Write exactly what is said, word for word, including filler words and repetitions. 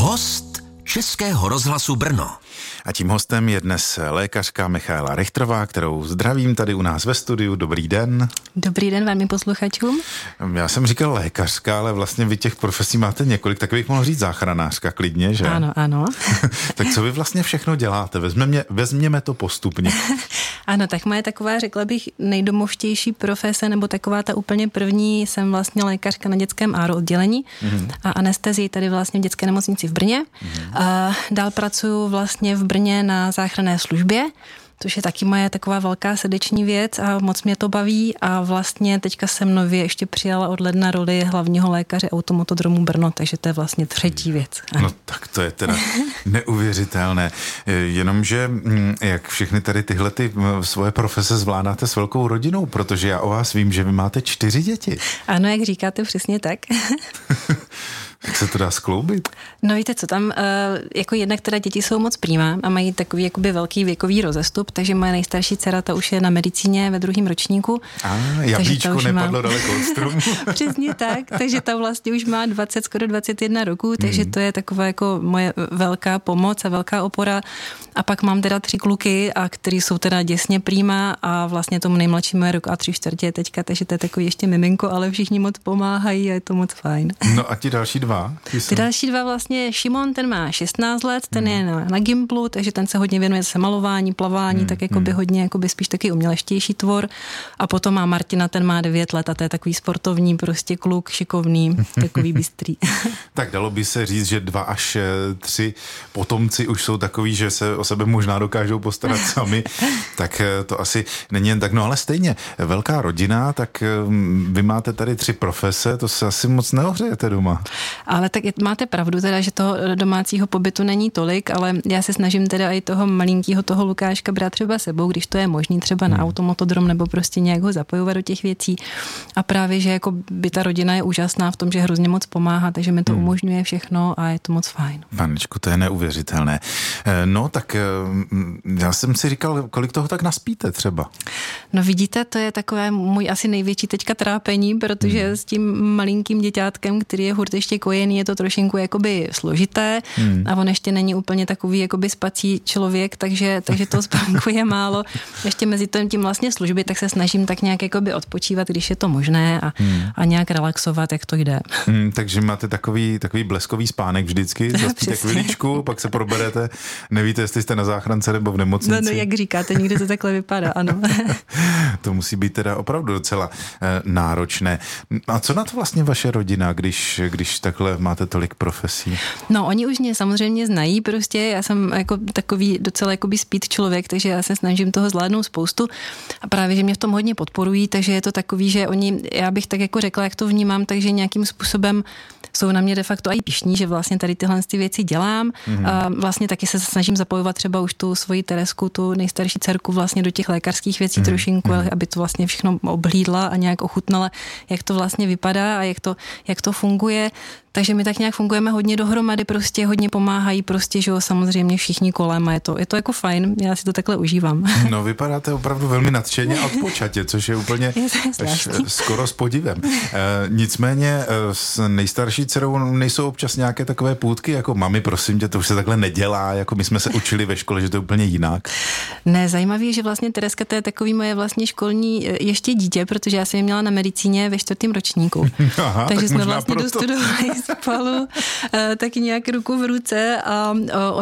Host Českého rozhlasu Brno. A tím hostem je dnes lékařka Michaela Richtrová, kterou zdravím tady u nás ve studiu. Dobrý den. Dobrý den vám i posluchačům. Já jsem říkal lékařka, ale vlastně vy těch profesí máte několik, tak bych mohl říct záchranářka klidně, že? Ano, ano. Tak co vy vlastně všechno děláte? Vezměme, vezměme to postupně. Ano, tak moje taková, řekla bych, nejdomovštější profese, nebo taková ta úplně první, jsem vlastně lékařka na dětském áro oddělení mm-hmm. a anestezii tady vlastně v dětské nemocnici v Brně. Mm-hmm. A dál pracuji vlastně v Brně na záchranné službě, což je taky moje taková velká srdeční věc a moc mě to baví a vlastně teďka jsem nově ještě přijala od ledna roli hlavního lékaře Automotodromu Brno, takže to je vlastně třetí věc. No tak to je teda neuvěřitelné. Jenomže jak všechny tady tyhle ty svoje profese zvládáte s velkou rodinou, protože já o vás vím, že vy máte čtyři děti. Ano, jak říkáte, přesně tak. Jak se to dá skloubit? No víte co, tam jako jednak teda děti jsou moc přímá a mají takový jakoby velký věkový rozestup, takže moje nejstarší dcera, ta už je na medicíně ve druhém ročníku. A jablíčko nepadlo má... daleko od stromu. Přesně tak, takže ta vlastně už má dvacet, skoro dvacet jedna roků, takže hmm. to je taková jako moje velká pomoc a velká opora. A pak mám teda tři kluky, a který jsou teda děsně přímá a vlastně tomu nejmladšímu je rok a tři čtvrtě teďka, takže to je takový ještě miminko, ale všichni moc pomáhají a je to moc fajn. No a ti další dva? Ty, ty další dva vlastně, Šimon, ten má šestnáct let, ten hmm. je na, na Gimplu, takže ten se hodně věnuje se malování, plavání, hmm. tak jako by hodně jako by spíš taky uměleštější tvor. A potom má Martina, ten má devět let a to je takový sportovní prostě kluk, šikovný, takový bystrý. Tak dalo by se říct, že dva až tři potomci už jsou takový, že se o sebe možná dokážou postarat sami, tak to asi není jen tak. No ale stejně, velká rodina, tak vy máte tady tři profese, to se asi moc neohřejete doma. Ale tak máte pravdu teda, že toho domácího pobytu není tolik, ale já se snažím teda i toho malinkýho, toho Lukáška brát třeba sebou, když to je možný, třeba na automotodrom nebo prostě nějak ho zapojovat do těch věcí. A právě, že jako by ta rodina je úžasná v tom, že hrozně moc pomáhá, takže mi to hmm. umožňuje všechno a je to moc fajn. Panečku, to je neuvěřitelné. No tak já jsem si říkal, kolik toho tak naspíte třeba? No vidíte, to je takové můj asi největší teďka trápení, protože hmm. s tím malinkým děťátkem, který je hurt ještě kojený, je to trošinku jakoby složité hmm. a on ještě není úplně takový jakoby spací člověk, takže, takže to spánku je málo. Ještě mezi tím, tím vlastně služby, tak se snažím tak nějak jakoby odpočívat, když je to možné a, hmm. a nějak relaxovat, jak to jde. Hmm, takže máte takový, takový bleskový spánek vždycky, zaspíte chviličku, pak se proberete, nevíte, jestli jste na záchrance nebo v nemocnici. No, no jak říkáte, někdy to takhle vypadá, ano. To musí být teda opravdu docela eh, náročné. A co na to vlastně vaše rodina, když, když takhle máte tolik profesí? No, oni už mě samozřejmě znají prostě, já jsem jako takový docela jakoby speed člověk, takže já se snažím toho zvládnout spoustu a právě, že mě v tom hodně podporují, takže je to takový, že oni, já bych tak jako řekla, jak to vnímám, takže nějakým způsobem jsou na mě de facto i pyšní, že vlastně tady tyhle ty věci dělám. Mm-hmm. A vlastně taky se snažím zapojovat třeba už tu svoji Teresku, tu nejstarší dcerku vlastně do těch lékařských věcí mm-hmm. trošinku, aby to vlastně všechno obhlídla a nějak ochutnala, jak to vlastně vypadá a jak to, jak to funguje. Takže my tak nějak fungujeme hodně dohromady, prostě hodně pomáhají prostě, že jo, samozřejmě všichni kolem a je to, je to jako fajn, já si to takhle užívám. No vypadáte opravdu velmi nadšeně a odpočatě, což je úplně až skoro s podivem. E, nicméně s nejstarší dcerou nejsou občas nějaké takové půtky, jako mami, prosím tě, to už se takhle nedělá, jako my jsme se učili ve škole, že to je úplně jinak. Ne, zajímavé je, že vlastně Tereska to je takový moje vlastně školní ještě dítě, protože já jsem ji měla na medicíně ve čtvrtém ročníku. Aha, takže tak jsme vlastně proto. dostudovali spolu, tak nějak ruku v ruce a